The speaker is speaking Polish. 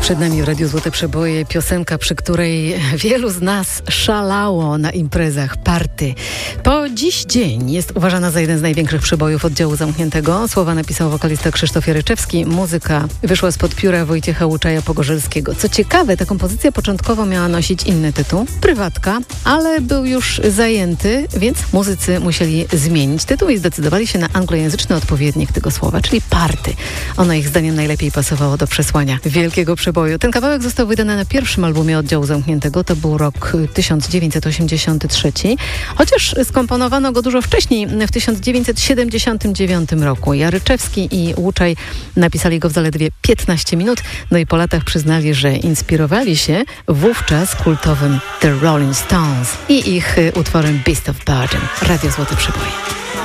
Przed nami w Radiu Złote Przeboje piosenka, przy której wielu z nas szalało na imprezach, party. Po dziś dzień jest uważana za jeden z największych przebojów Oddziału Zamkniętego. Słowa napisał wokalista Krzysztof Jaryczewski. Muzyka wyszła spod pióra Wojciecha Łuczaja-Pogorzelskiego. Co ciekawe, ta kompozycja początkowo miała nosić inny tytuł, Prywatka, ale był już zajęty, więc muzycy musieli zmienić tytuł i zdecydowali się na anglojęzyczny odpowiednik tego słowa, czyli party. Ono ich zdaniem najlepiej pasowało do przesłania wielkiego przeboju. Ten kawałek został wydany na pierwszym albumie Oddziału Zamkniętego, to był rok 1983, chociaż skomponowano go dużo wcześniej, w 1979 roku. Jaryczewski i Łuczaj napisali go w zaledwie 15 minut, no i po latach przyznali, że inspirowali się wówczas kultowym The Rolling Stones i ich utworem Beast of Burden. Radio Złote Przeboje.